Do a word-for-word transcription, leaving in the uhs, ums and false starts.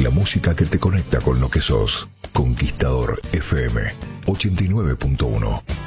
La música que te conecta con lo que sos. Conquistador F M ochenta y nueve punto uno.